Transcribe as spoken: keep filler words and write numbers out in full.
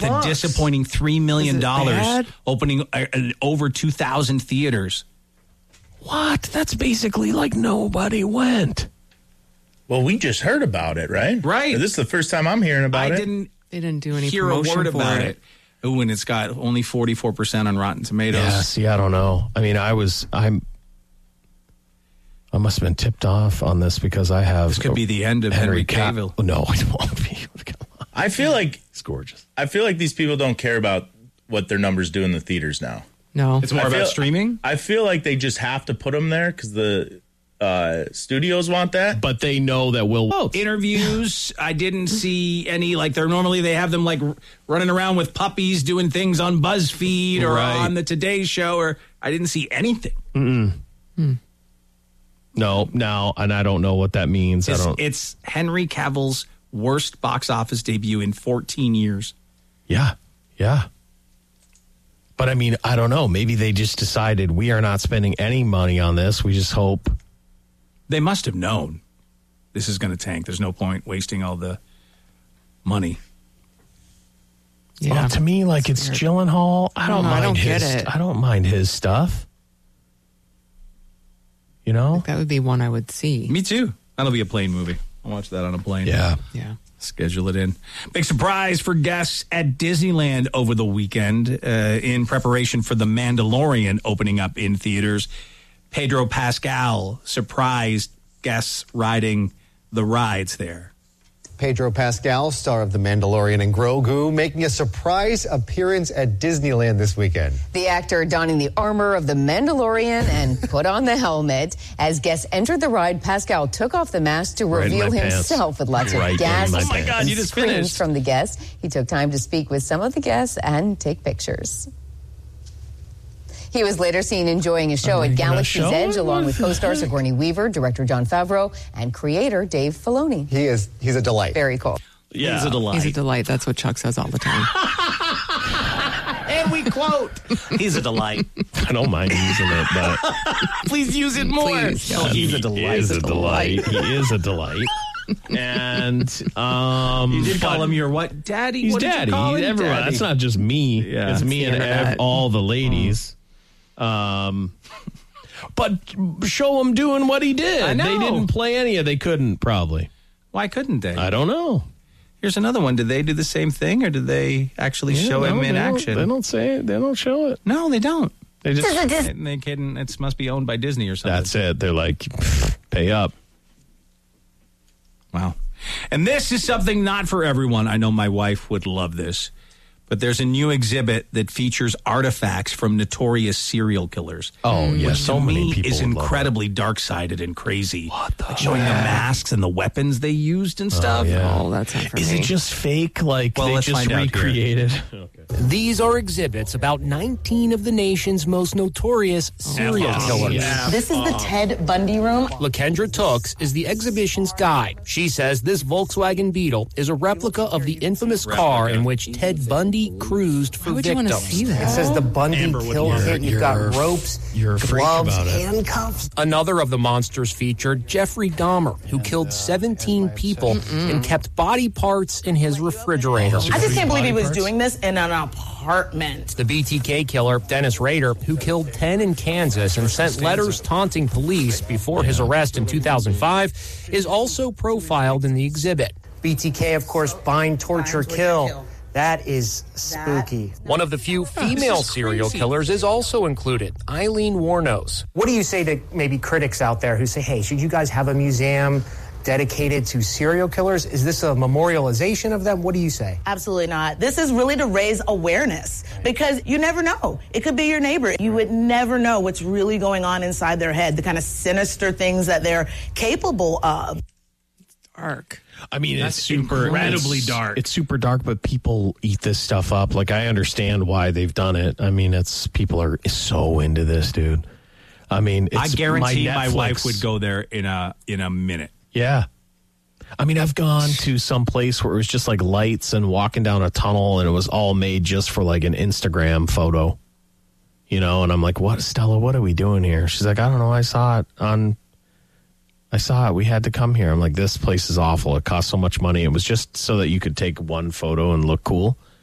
with a disappointing three million dollars, opening uh, over two thousand theaters. What? That's basically like nobody went. Well, we just heard about it, right? Right. This is the first time I'm hearing about I it. didn't They didn't do any hear a promotion word for about it. it. Ooh, and it's got only forty-four percent on Rotten Tomatoes. Yeah, see, I don't know. I mean, I was, I'm, I must have been tipped off on this because I have. This could be the end of Henry, Henry Cavill. Cav- no, it won't be. I feel like it's gorgeous. I feel like these people don't care about what their numbers do in the theaters now. No. It's more I about feel, streaming? I feel like they just have to put them there because the uh, studios want that. But they know that we'll vote. Interviews, I didn't see any, like, they're normally, they have them, like, r- running around with puppies doing things on BuzzFeed or Right. on the Today Show, or I didn't see anything. Mm-mm. Hmm. No, no, and I don't know what that means. It's, I don't. it's Henry Cavill's worst box office debut in fourteen years. Yeah, yeah. But I mean, I don't know. Maybe they just decided we are not spending any money on this. We just hope. They must have known this is going to tank. There's no point wasting all the money. Yeah. Well, to me, like it's Gyllenhaal. I don't No, I mind don't his. get it. I don't mind his stuff. You know, That would be one I would see. Me too. That'll be a plane movie. I'll watch that on a plane. Yeah. Yeah. Schedule it in. Big surprise for guests at Disneyland over the weekend uh, in preparation for The Mandalorian opening up in theaters. Pedro Pascal surprised guests riding the rides there. Pedro Pascal, star of The Mandalorian and Grogu, making a surprise appearance at Disneyland this weekend. The actor donning the armor of the Mandalorian and put on the helmet. As guests entered the ride, Pascal took off the mask to Right in reveal my pants. himself with lots Right of in gas my and pants. Oh my God, you just screams finished. from the guests. He took time to speak with some of the guests and take pictures. He was later seen enjoying a show Are at we gonna Galaxy's show Edge it? along What with the co-star heck? Sigourney Weaver, director Jon Favreau, and creator Dave Filoni. He is, he's a delight. Very cool. Yeah. He's a delight. He's a delight. That's what Chuck says all the time. And we quote, he's a delight. I don't mind using it, but Please use it more. Please, Oh, he's a delight. He is a delight. He is a delight. And um, You did call but him your what? Daddy? He's What did you daddy. call He's him? everyone. Daddy. That's not just me. Yeah. It's me It's and the ev- internet. all the ladies. Um, but show him doing what he did. I know. They didn't play any of. They couldn't probably. Why couldn't they? I don't know. Here's another one. Did they do the same thing, or did they actually Yeah, show no, him in they don't- action? They don't say it. They don't show it. No, they don't. They just. They, they kidding. It must be owned by Disney or something. That's it. They're like, pay up. Wow. And this is something not for everyone. I know my wife would love this. But there's a new exhibit that features artifacts from notorious serial killers. Oh, yeah. Which So to many me people is would love incredibly dark-sided and crazy. What the like showing the masks and the weapons they used and stuff. yeah. Oh, that's not for Is me. it just fake? Like Well, they let's just find out here. recreated? These are exhibits about nineteen of the nation's most notorious serial F- killers. Yeah. This is the Ted Bundy room. LaKendra Tooks is the exhibition's guide. She says this Volkswagen Beetle is a replica of the infamous car in which Ted Bundy cruised for Why would you want to victims. see It that? says the Bundy Amber would kill love kit. it. You've got You're- ropes, you're a freak gloves, about it. handcuffs. Another of the monsters featured Jeffrey Dahmer, who killed seventeen people and kept body parts in his refrigerator. I just can't believe he was doing this in an apartment. The B T K killer, Dennis Rader, who killed ten in Kansas and sent letters taunting police before his arrest in two thousand five, is also profiled in the exhibit. B T K, of course, bind, torture, kill. That is spooky. One of the few female serial killers is also included, Eileen Warnos. What do you say to maybe critics out there who say, hey, should you guys have a museum dedicated to serial killers? Is this a memorialization of them? What do you say? Absolutely not. This is really to raise awareness because you never know. It could be your neighbor. You would never know what's really going on inside their head, the kind of sinister things that they're capable of. Dark. I mean, That's it's super incredibly it's- dark. It's super dark, but people eat this stuff up. Like, I understand why they've done it. I mean, it's people are so into this, dude. I mean, it's, I guarantee my, Netflix- wife would go there in a in a minute. Yeah. I mean, I've gone to some place where it was just like lights and walking down a tunnel, and it was all made just for like an Instagram photo, you know. And I'm like, "What, Stella? What are we doing here?" She's like, "I don't know. I saw it on. I saw it. We had to come here." I'm like, "This place is awful. It cost so much money. It was just so that you could take one photo and look cool."